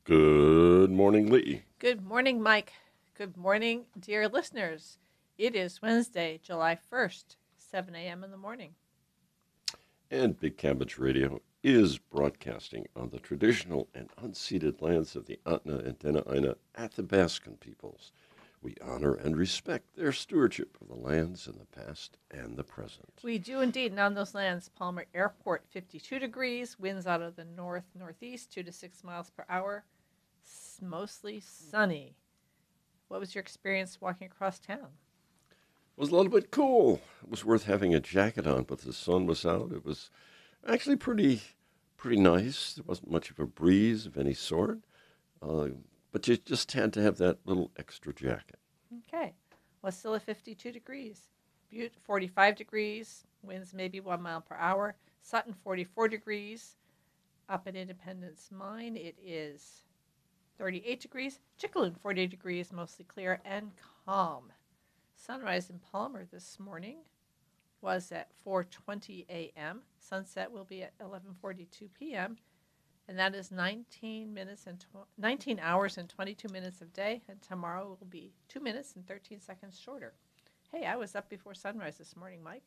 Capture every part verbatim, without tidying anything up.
Good morning, Lee. Good morning, Mike. Good morning, dear listeners. It is Wednesday, July first, seven a.m. in the morning. And Big Cabbage Radio is broadcasting on the traditional and unceded lands of the Atna and Dena'ina Athabascan peoples. We honor and respect their stewardship of the lands in the past and the present. We do indeed, and on those lands, Palmer Airport, fifty-two degrees, winds out of the north-northeast, two to six miles per hour, s- mostly sunny. What was your experience walking across town? It was a little bit cool. It was worth having a jacket on, but the sun was out. It was actually pretty, pretty nice. There wasn't much of a breeze of any sort, uh, but you just had to have that little extra jacket. Okay. Wasilla, fifty-two degrees. Butte, forty-five degrees. Winds maybe one mile per hour. Sutton, forty-four degrees. Up at Independence Mine, it is thirty-eight degrees. Chickaloon, forty degrees, mostly clear and calm. Sunrise in Palmer this morning was at four twenty a.m. Sunset will be at eleven forty-two p.m. And that is nineteen minutes and tw- nineteen hours and twenty-two minutes of day. And tomorrow will be two minutes and thirteen seconds shorter. Hey, I was up before sunrise this morning, Mike.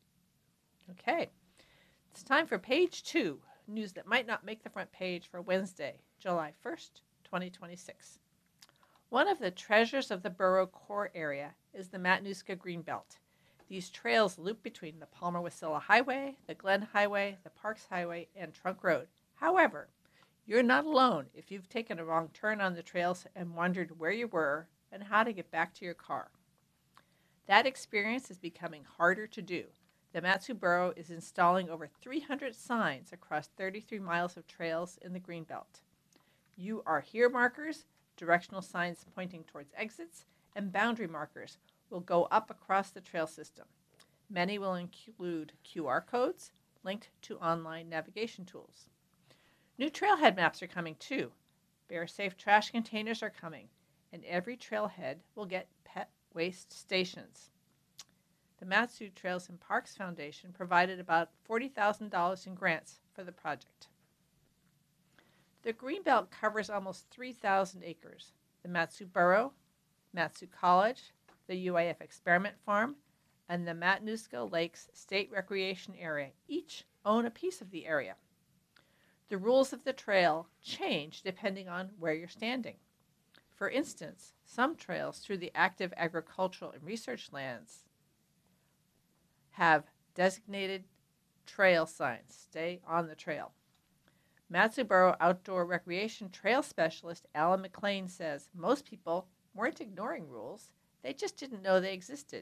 Okay, it's time for page two, news that might not make the front page for Wednesday, July first, twenty twenty-six. One of the treasures of the borough core area is the Matanuska Greenbelt. These trails loop between the Palmer-Wasilla Highway, the Glen Highway, the Parks Highway, and Trunk Road. However, you're not alone if you've taken a wrong turn on the trails and wondered where you were and how to get back to your car. That experience is becoming harder to do. The Mat-Su Borough is installing over three hundred signs across thirty-three miles of trails in the Greenbelt. You are here markers, directional signs pointing towards exits, and boundary markers will go up across the trail system. Many will include Q R codes linked to online navigation tools. New trailhead maps are coming too. Bear-safe trash containers are coming, and every trailhead will get pet waste stations. The Mat-Su Trails and Parks Foundation provided about forty thousand dollars in grants for the project. The Greenbelt covers almost three thousand acres. The Mat-Su Borough, Mat-Su College, the U A F Experiment Farm, and the Matanuska Lakes State Recreation Area each own a piece of the area. The rules of the trail change depending on where you're standing. For instance, some trails through the active agricultural and research lands have designated trail signs, stay on the trail. Mat-Su Borough Outdoor Recreation Trail Specialist Alan McLean says most people weren't ignoring rules, they just didn't know they existed.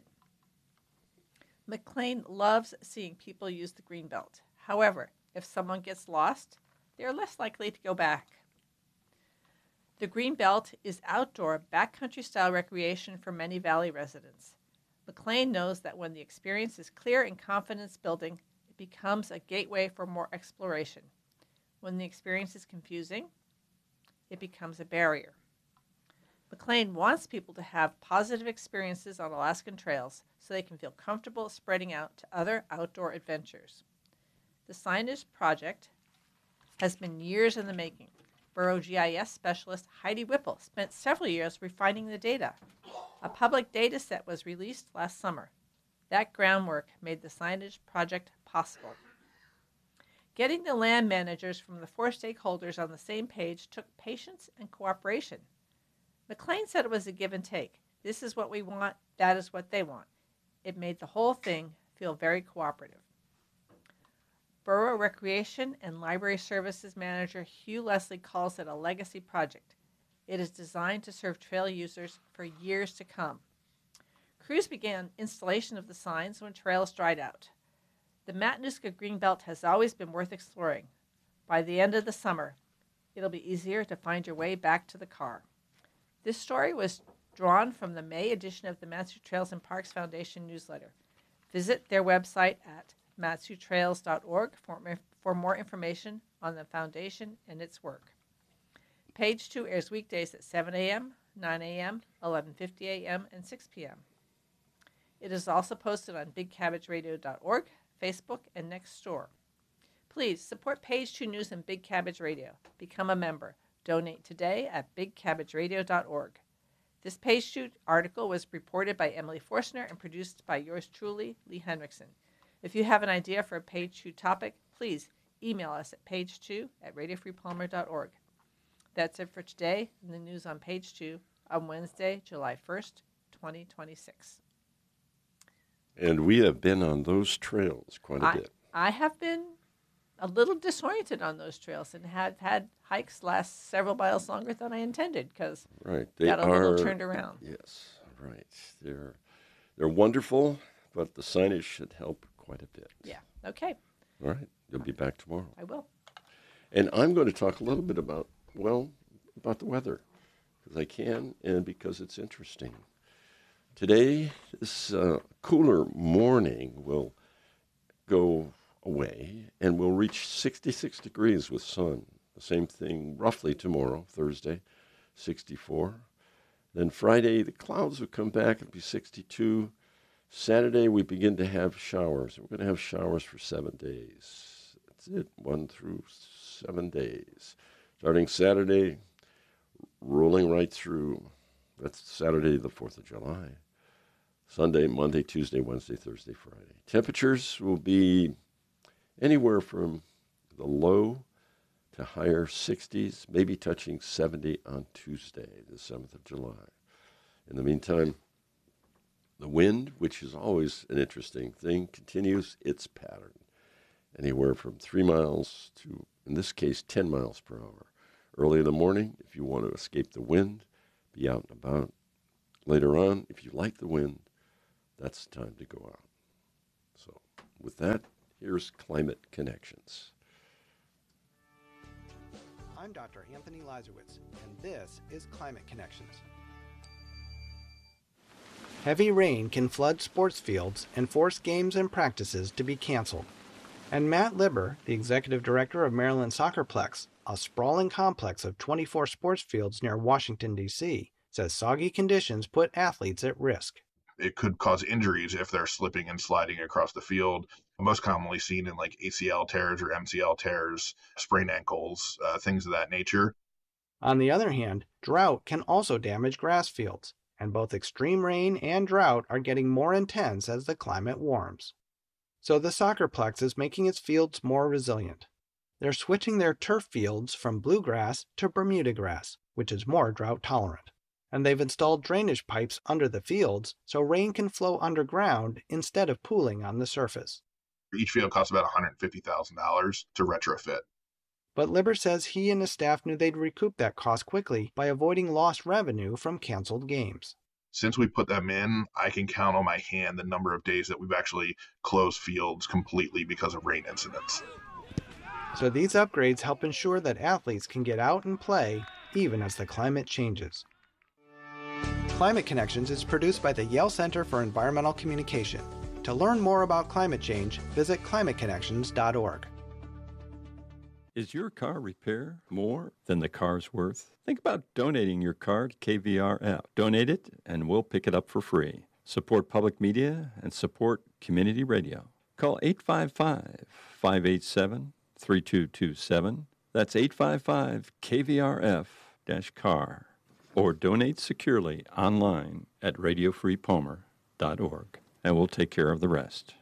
McLean loves seeing people use the Greenbelt. However, if someone gets lost, they are less likely to go back. The Greenbelt is outdoor, backcountry-style recreation for many Valley residents. McLean knows that when the experience is clear and confidence-building, it becomes a gateway for more exploration. When the experience is confusing, it becomes a barrier. McLean wants people to have positive experiences on Alaskan trails so they can feel comfortable spreading out to other outdoor adventures. The signage project has been years in the making. Borough G I S specialist Heidi Whipple spent several years refining the data. A public data set was released last summer. That groundwork made the signage project possible. Getting the land managers from the four stakeholders on the same page took patience and cooperation. McLean said it was a give and take. This is what we want, that is what they want. It made the whole thing feel very cooperative. Borough Recreation and Library Services Manager Hugh Leslie calls it a legacy project. It is designed to serve trail users for years to come. Crews began installation of the signs when trails dried out. The Matanuska Greenbelt has always been worth exploring. By the end of the summer, it'll be easier to find your way back to the car. This story was drawn from the May edition of the Mat-Su Trails and Parks Foundation newsletter. Visit their website at matsu trails dot org for, for more information on the foundation and its work. Page two airs weekdays at seven a.m., nine a.m., eleven fifty a.m., and six p.m. It is also posted on big cabbage radio dot org, Facebook, and Nextdoor. Please support Page two News and Big Cabbage Radio. Become a member. Donate today at big cabbage radio dot org. This Page Two article was reported by Emily Forstner and produced by yours truly, Lee Henriksen. If you have an idea for a Page Two topic, please email us at page two at radio free palmer dot org. That's it for today in the news on Page Two on Wednesday, July first, twenty twenty-six. And we have been on those trails quite a I, bit. I have been a little disoriented on those trails and had had hikes last several miles longer than I intended because right. They got a are, little turned around. Yes, right. They're they're wonderful, but the signage should help quite a bit. Yeah. Okay. All right. You'll be back tomorrow. I will. And I'm going to talk a little bit about, well, about the weather, because I can and because it's interesting. Today, this uh, cooler morning will go away and we'll reach sixty-six degrees with sun. The same thing roughly tomorrow, Thursday, sixty-four. Then Friday, the clouds will come back. It'll be sixty-two. Saturday, we begin to have showers. We're going to have showers for seven days. That's it, one through seven days. Starting Saturday, rolling right through. That's Saturday, the fourth of July. Sunday, Monday, Tuesday, Wednesday, Thursday, Friday. Temperatures will be anywhere from the low to higher sixties, maybe touching seventy on Tuesday, the seventh of July. In the meantime, the wind, which is always an interesting thing, continues its pattern, anywhere from three miles to, in this case, ten miles per hour. Early in the morning, if you want to escape the wind, be out and about. Later on, if you like the wind, that's the time to go out. So with that, here's Climate Connections. I'm Doctor Anthony Lazarowitz, and this is Climate Connections. Heavy rain can flood sports fields and force games and practices to be canceled. And Matt Libber, the executive director of Maryland Soccerplex, a sprawling complex of twenty-four sports fields near Washington, D C, says soggy conditions put athletes at risk. It could cause injuries if they're slipping and sliding across the field. Most commonly seen in like A C L tears or M C L tears, sprained ankles, uh, things of that nature. On the other hand, drought can also damage grass fields, and both extreme rain and drought are getting more intense as the climate warms. So the Soccerplex is making its fields more resilient. They're switching their turf fields from bluegrass to Bermuda grass, which is more drought tolerant. And they've installed drainage pipes under the fields so rain can flow underground instead of pooling on the surface. Each field costs about one hundred fifty thousand dollars to retrofit. But Libber says he and his staff knew they'd recoup that cost quickly by avoiding lost revenue from canceled games. Since we put them in, I can count on my hand the number of days that we've actually closed fields completely because of rain incidents. So these upgrades help ensure that athletes can get out and play even as the climate changes. Climate Connections is produced by the Yale Center for Environmental Communication. To learn more about climate change, visit climate connections dot org. Is your car repair more than the car's worth? Think about donating your car to K V R F. Donate it, and we'll pick it up for free. Support public media and support community radio. Call eight five five, five eight seven, three two two seven. That's eight five five K V R F car. Or donate securely online at radio free palmer dot org, and we'll take care of the rest.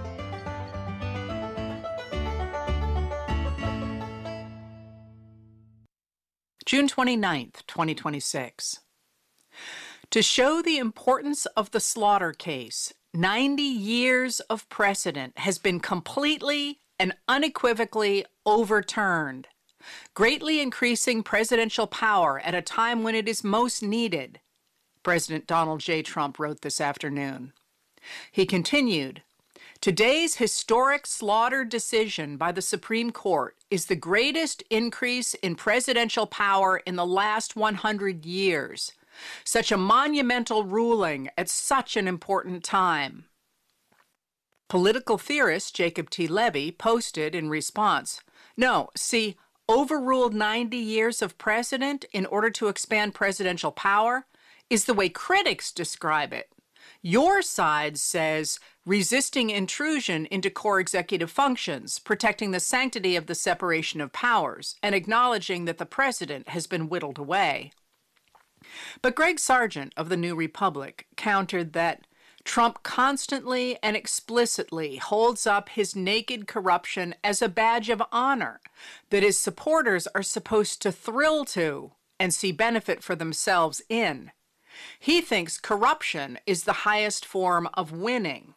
June twenty-ninth, twenty twenty-six. To show the importance of the Slaughter case, ninety years of precedent has been completely and unequivocally overturned, greatly increasing presidential power at a time when it is most needed, President Donald J. Trump wrote this afternoon. He continued, "Today's historic Slaughter decision by the Supreme Court is the greatest increase in presidential power in the last one hundred years. Such a monumental ruling at such an important time." Political theorist Jacob T. Levy posted in response, "No, see, overruled ninety years of precedent in order to expand presidential power is the way critics describe it. Your side says resisting intrusion into core executive functions, protecting the sanctity of the separation of powers, and acknowledging that the president has been whittled away. But Greg Sargent of the New Republic countered that Trump constantly and explicitly holds up his naked corruption as a badge of honor that his supporters are supposed to thrill to and see benefit for themselves in. He thinks corruption is the highest form of winning.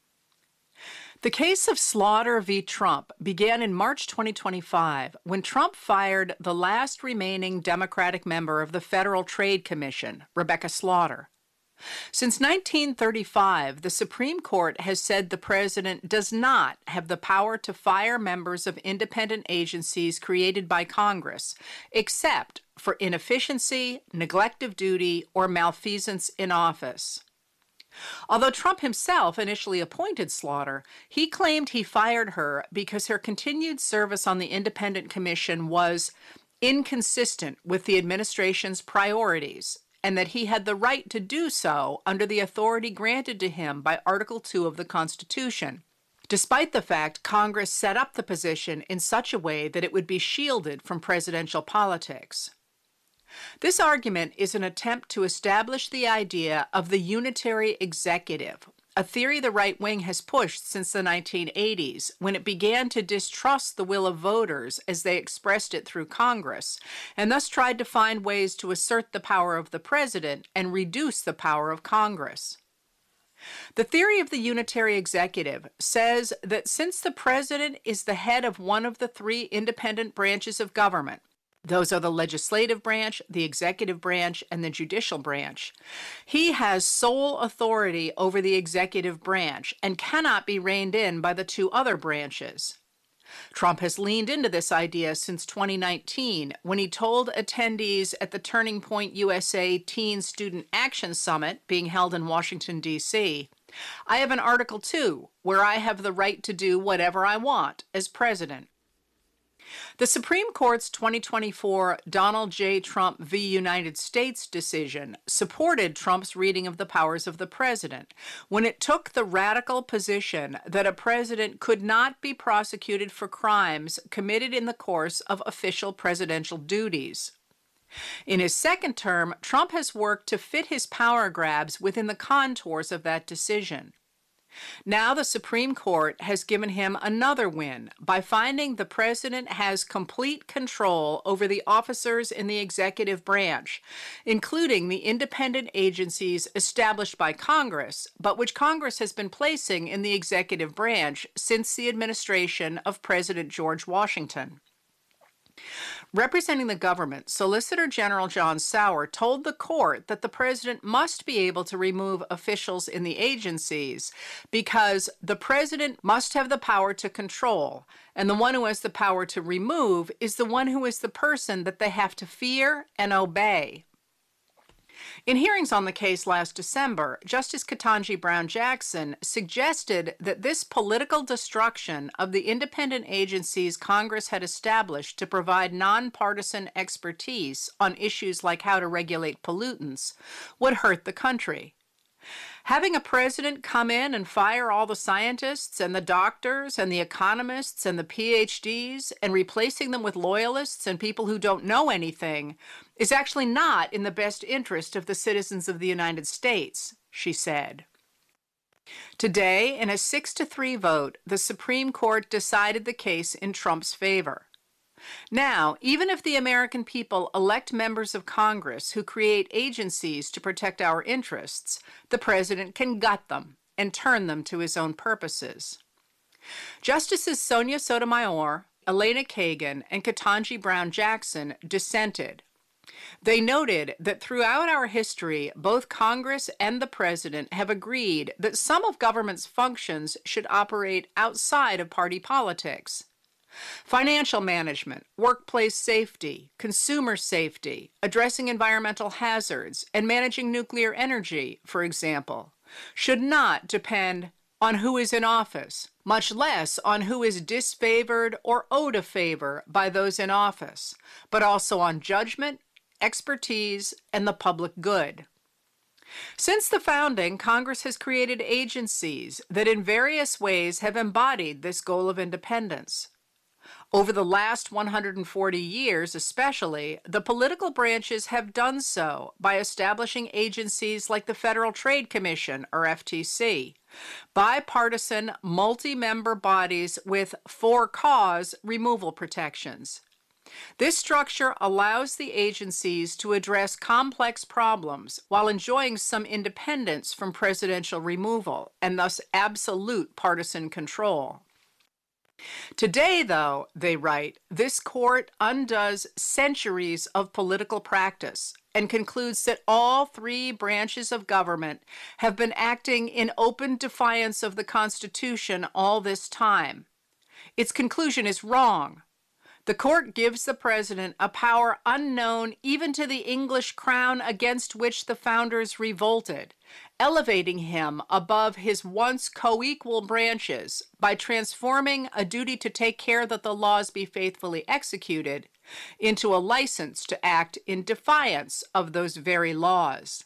The case of Slaughter v. Trump began in March twenty twenty-five when Trump fired the last remaining Democratic member of the Federal Trade Commission, Rebecca Slaughter. Since nineteen thirty-five, the Supreme Court has said the president does not have the power to fire members of independent agencies created by Congress, except for inefficiency, neglect of duty, or malfeasance in office. Although Trump himself initially appointed Slaughter, he claimed he fired her because her continued service on the independent commission was inconsistent with the administration's priorities, and that he had the right to do so under the authority granted to him by Article two of the Constitution, despite the fact Congress set up the position in such a way that it would be shielded from presidential politics. This argument is an attempt to establish the idea of the unitary executive, a theory the right wing has pushed since the nineteen eighties, when it began to distrust the will of voters as they expressed it through Congress, and thus tried to find ways to assert the power of the president and reduce the power of Congress. The theory of the unitary executive says that since the president is the head of one of the three independent branches of government, those are the legislative branch, the executive branch, and the judicial branch, he has sole authority over the executive branch and cannot be reined in by the two other branches. Trump has leaned into this idea since twenty nineteen when he told attendees at the Turning Point U S A Teen Student Action Summit being held in Washington, D C, "I have an Article two where I have the right to do whatever I want as president." The Supreme Court's twenty twenty-four Donald J. Trump v. United States decision supported Trump's reading of the powers of the president when it took the radical position that a president could not be prosecuted for crimes committed in the course of official presidential duties. In his second term, Trump has worked to fit his power grabs within the contours of that decision. Now the Supreme Court has given him another win by finding the president has complete control over the officers in the executive branch, including the independent agencies established by Congress, but which Congress has been placing in the executive branch since the administration of President George Washington. Representing the government, Solicitor General John Sauer told the court that the president must be able to remove officials in the agencies because the president must have the power to control, and the one who has the power to remove is the one who is the person that they have to fear and obey. In hearings on the case last December, Justice Ketanji Brown Jackson suggested that this political destruction of the independent agencies Congress had established to provide nonpartisan expertise on issues like how to regulate pollutants would hurt the country. Having a president come in and fire all the scientists and the doctors and the economists and the P H Ds and replacing them with loyalists and people who don't know anything is actually not in the best interest of the citizens of the United States, she said. Today, in a six to three vote, the Supreme Court decided the case in Trump's favor. Now, even if the American people elect members of Congress who create agencies to protect our interests, the president can gut them and turn them to his own purposes. Justices Sonia Sotomayor, Elena Kagan, and Ketanji Brown Jackson dissented. They noted that throughout our history, both Congress and the president have agreed that some of government's functions should operate outside of party politics. Financial management, workplace safety, consumer safety, addressing environmental hazards, and managing nuclear energy, for example, should not depend on who is in office, much less on who is disfavored or owed a favor by those in office, but also on judgment, expertise, and the public good. Since the founding, Congress has created agencies that in various ways have embodied this goal of independence. Over the last one hundred forty years especially, the political branches have done so by establishing agencies like the Federal Trade Commission, or F T C, bipartisan, multi-member bodies with for-cause removal protections. This structure allows the agencies to address complex problems while enjoying some independence from presidential removal and thus absolute partisan control. Today, though, they write, this court undoes centuries of political practice and concludes that all three branches of government have been acting in open defiance of the Constitution all this time. Its conclusion is wrong. The court gives the president a power unknown even to the English crown against which the founders revolted, elevating him above his once co-equal branches by transforming a duty to take care that the laws be faithfully executed into a license to act in defiance of those very laws.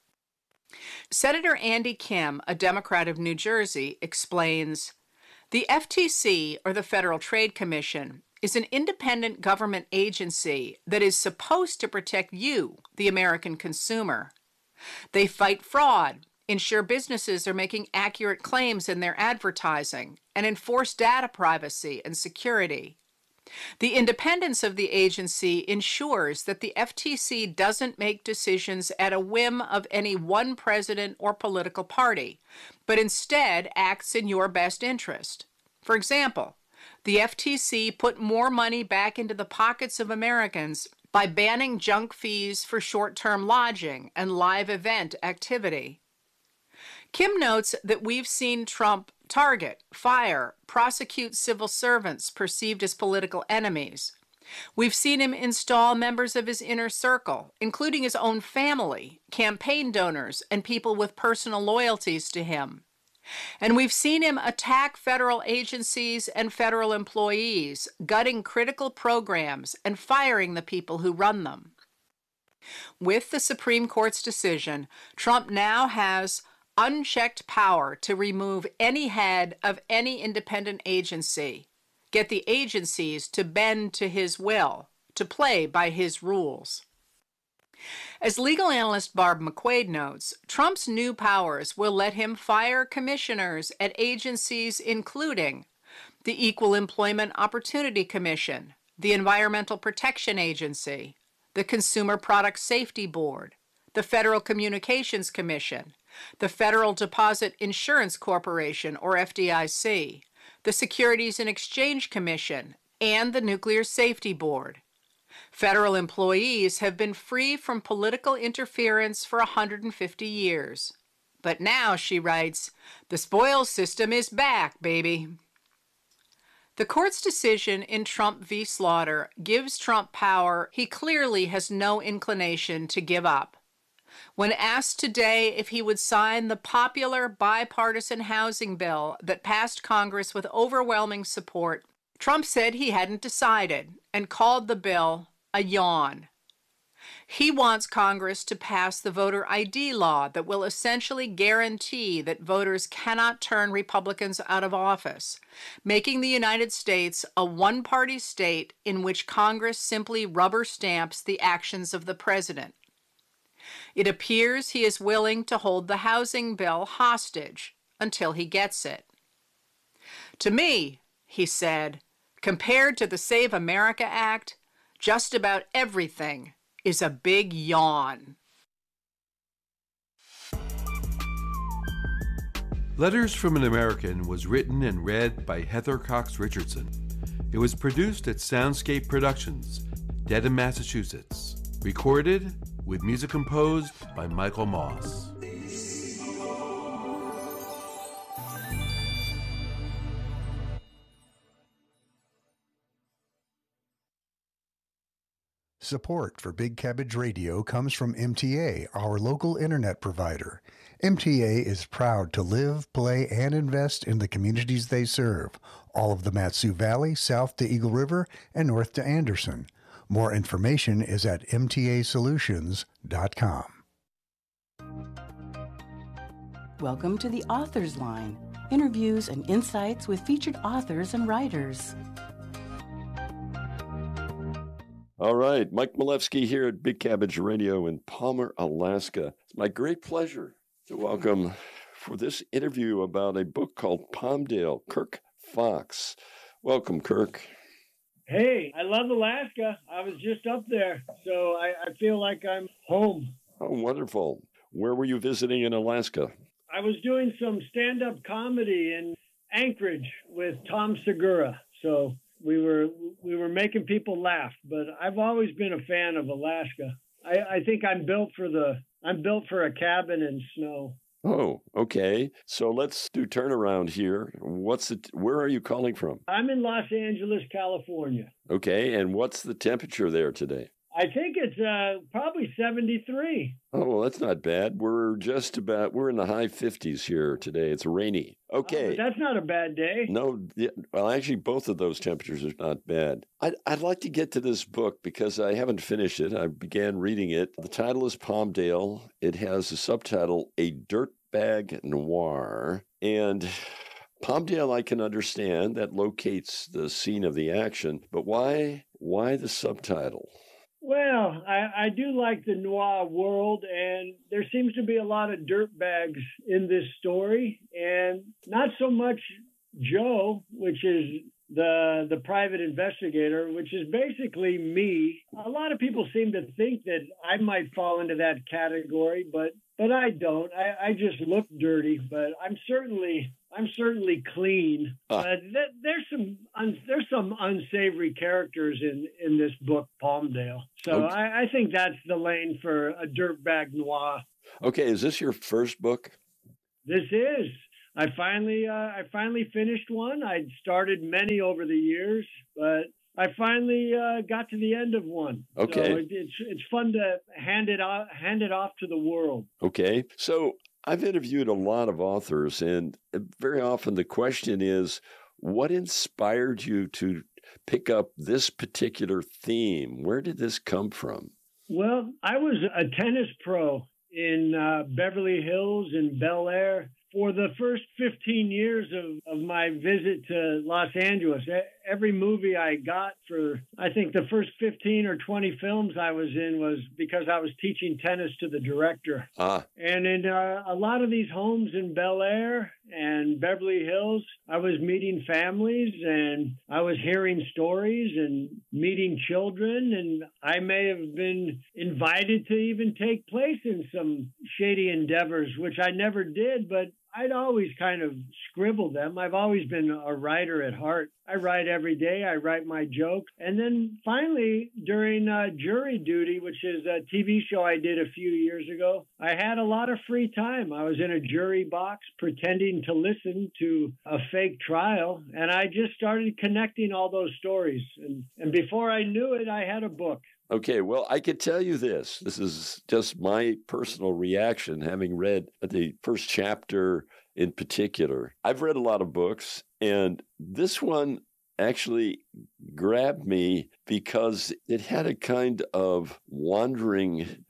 Senator Andy Kim, a Democrat of New Jersey, explains, the F T C, or the Federal Trade Commission, is an independent government agency that is supposed to protect you, the American consumer. They fight fraud, ensure businesses are making accurate claims in their advertising, and enforce data privacy and security. The independence of the agency ensures that the F T C doesn't make decisions at a whim of any one president or political party, but instead acts in your best interest. For example, the F T C put more money back into the pockets of Americans by banning junk fees for short-term lodging and live event activity. Kim notes that we've seen Trump target, fire, prosecute civil servants perceived as political enemies. We've seen him install members of his inner circle, including his own family, campaign donors, and people with personal loyalties to him. And we've seen him attack federal agencies and federal employees, gutting critical programs and firing the people who run them. With the Supreme Court's decision, Trump now has unchecked power to remove any head of any independent agency, get the agencies to bend to his will, to play by his rules. As legal analyst Barb McQuaid notes, Trump's new powers will let him fire commissioners at agencies including the Equal Employment Opportunity Commission, the Environmental Protection Agency, the Consumer Product Safety Board, the Federal Communications Commission, the Federal Deposit Insurance Corporation, or F D I C, the Securities and Exchange Commission, and the Nuclear Safety Board. Federal employees have been free from political interference for one hundred fifty years. But now, she writes, the spoils system is back, baby. The court's decision in Trump v. Slaughter gives Trump power he clearly has no inclination to give up. When asked today if he would sign the popular bipartisan housing bill that passed Congress with overwhelming support, Trump said he hadn't decided and called the bill a yawn. He wants Congress to pass the voter I D law that will essentially guarantee that voters cannot turn Republicans out of office, making the United States a one-party state in which Congress simply rubber stamps the actions of the president. It appears he is willing to hold the housing bill hostage until he gets it. To me, he said, compared to the Save America Act, just about everything is a big yawn. Letters from an American was written and read by Heather Cox Richardson. It was produced at Soundscape Productions, Dedham, Massachusetts. Recorded with music composed by Michael Moss. Support for Big Cabbage Radio comes from M T A, our local internet provider. M T A is proud to live, play, and invest in the communities they serve, all of the Mat-Su Valley, south to Eagle River, and north to Anderson. More information is at m t a solutions dot com. Welcome to the Author's Line, interviews and insights with featured authors and writers. All right, Mike Milewski here at Big Cabbage Radio in Palmer, Alaska. It's my great pleasure to welcome for this interview about a book called Palmdale, Kirk Fox. Welcome, Kirk. Hey, I love Alaska. I was just up there, so I, I feel like I'm home. Oh, wonderful. Where were you visiting in Alaska? I was doing some stand-up comedy in Anchorage with Tom Segura, so we were we were making people laugh. But I've always been a fan of Alaska. I, I think I'm built for the I'm built for a cabin in snow. Oh, okay. So let's do turnaround here. What's the where are you calling from? I'm in Los Angeles, California. Okay, and what's the temperature there today? I think it's uh, probably seventy-three. Oh, well, that's not bad. We're just about, we're in the high fifties here today. It's rainy. Okay. Oh, that's not a bad day. No, yeah, well, actually, both of those temperatures are not bad. I'd, I'd like to get to this book because I haven't finished it. I began reading it. The title is Palmdale. It has a subtitle, A Dirtbag Noir. And Palmdale, I can understand. That locates the scene of the action. But why, why the subtitle? Well, I, I do like the noir world, and there seems to be a lot of dirtbags in this story, and not so much Joe, which is the the private investigator, which is basically me. A lot of people seem to think that I might fall into that category, but but I don't. I, I just look dirty, but I'm certainly I'm certainly clean. Ah. Uh, th- there's some un- there's some unsavory characters in, in this book, Palmdale. So Okay. I, I think that's the lane for a dirtbag noir. Okay, is this your first book? This is. I finally uh, I finally finished one. I'd started many over the years, but I finally uh, got to the end of one. Okay. So it, it's it's fun to hand it off hand it off to the world. Okay, so I've interviewed a lot of authors, and very often the question is, what inspired you to pick up this particular theme? Where did this come from? Well, I was a tennis pro in uh, Beverly Hills and Bel Air for the first fifteen years of, of my visit to Los Angeles. Every movie I got for, I think the first fifteen or twenty films I was in was because I was teaching tennis to the director. Ah. And in uh, a lot of these homes in Bel Air and Beverly Hills, I was meeting families and I was hearing stories and meeting children. And I may have been invited to even take place in some shady endeavors, which I never did, but I'd always kind of scribble them. I've always been a writer at heart. I write every day. I write my joke. And then finally, during uh, jury duty, which is a T V show I did a few years ago, I had a lot of free time. I was in a jury box pretending to listen to a fake trial. And I just started connecting all those stories. And, and before I knew it, I had a book. Okay, well, I could tell you this. This is just my personal reaction, having read the first chapter in particular. I've read a lot of books, and this one actually grabbed me because it had a kind of wandering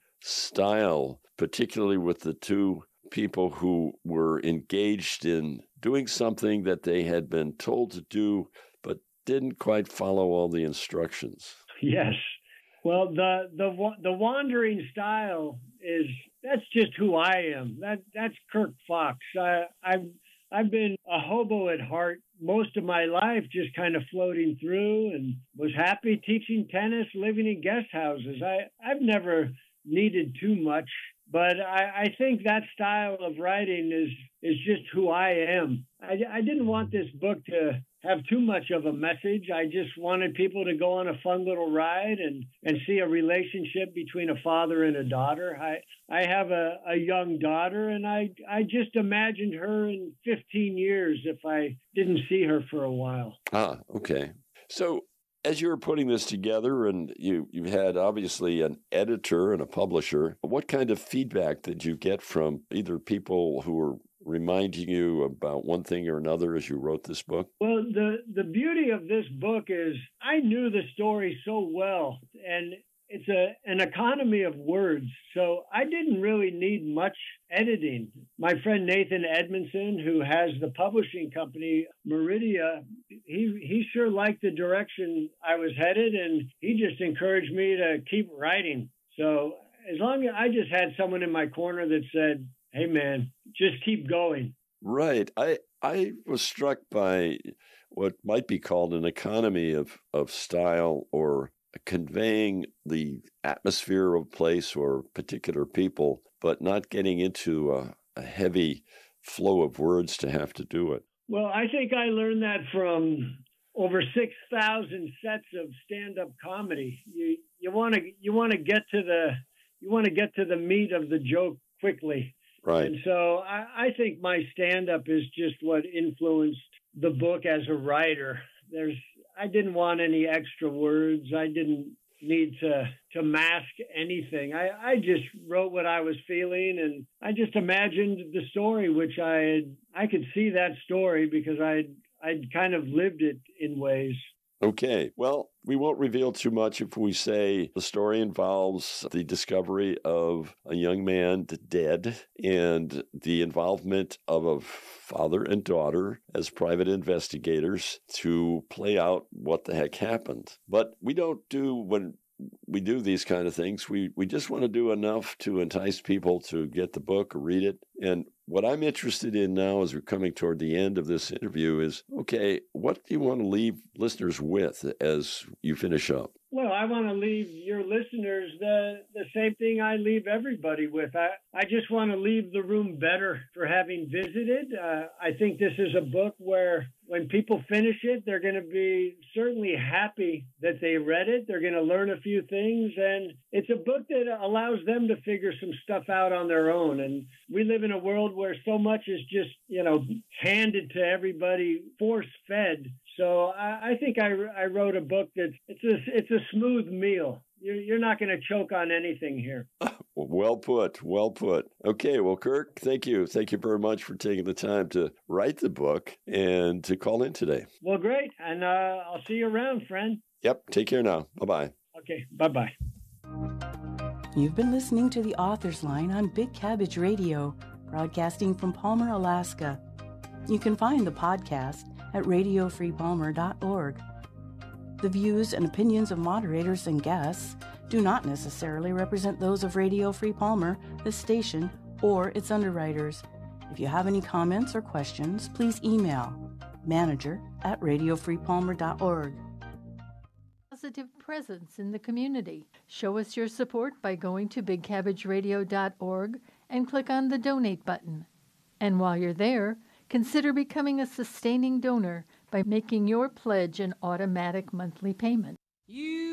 style, particularly with the two people who were engaged in doing something that they had been told to do, but didn't quite follow all the instructions. Yes. Well, the the the wandering style is that's just who I am. That that's Kirk Fox. I, I've I've been a hobo at heart most of my life, just kind of floating through, and was happy teaching tennis, living in guest houses. I I've never needed too much, but I, I think that style of writing is is just who I am. I, I didn't want this book to have too much of a message. I just wanted people to go on a fun little ride and, and see a relationship between a father and a daughter. I I have a, a young daughter, and I, I just imagined her in fifteen years if I didn't see her for a while. Ah, okay. So as you were putting this together, and you, you've had obviously an editor and a publisher, what kind of feedback did you get from either people who were reminding you about one thing or another as you wrote this book? Well, the, the beauty of this book is I knew the story so well, and it's a an economy of words. So I didn't really need much editing. My friend Nathan Edmondson, who has the publishing company Meridia, he he sure liked the direction I was headed, and he just encouraged me to keep writing. So as long as I just had someone in my corner that said, "Hey man, just keep going." Right. I I was struck by what might be called an economy of, of style, or conveying the atmosphere of a place or particular people, but not getting into a, a heavy flow of words to have to do it. Well, I think I learned that from over six thousand sets of stand-up comedy. You you want to you want to get to the you want to get to the meat of the joke quickly. Right. And so I, I think my stand-up is just what influenced the book as a writer. There's I didn't want any extra words. I didn't need to to mask anything. I, I just wrote what I was feeling, and I just imagined the story, which I had, I could see that story because I'd I'd kind of lived it in ways. Okay. Well, we won't reveal too much if we say the story involves the discovery of a young man dead and the involvement of a father and daughter as private investigators to play out what the heck happened. But we don't do, when we do these kind of things, we, we just want to do enough to entice people to get the book or read it. And what I'm interested in now, as we're coming toward the end of this interview, is, okay, what do you want to leave listeners with as you finish up? Well, I want to leave your listeners the, the same thing I leave everybody with. I, I just want to leave the room better for having visited. Uh, I think this is a book where when people finish it, they're going to be certainly happy that they read it. They're going to learn a few things. And it's a book that allows them to figure some stuff out on their own. And we live in a world where so much is just, you know, handed to everybody, force-fed. So I, I think I, I wrote a book that's it's a it's a smooth meal. You're you're not going to choke on anything here. Well put, well put. Okay, well, Kirk, thank you, thank you very much for taking the time to write the book and to call in today. Well, great, and uh, I'll see you around, friend. Yep. Take care now. Bye bye. Okay. Bye bye. You've been listening to The Author's Line on Big Cabbage Radio, broadcasting from Palmer, Alaska. You can find the podcast at radio free palmer dot org. The views and opinions of moderators and guests do not necessarily represent those of Radio Free Palmer, the station, or its underwriters. If you have any comments or questions, please email manager at radio free palmer dot org. Positive presence in the community. Show us your support by going to big cabbage radio dot org and click on the donate button. And while you're there, consider becoming a sustaining donor by making your pledge an automatic monthly payment. You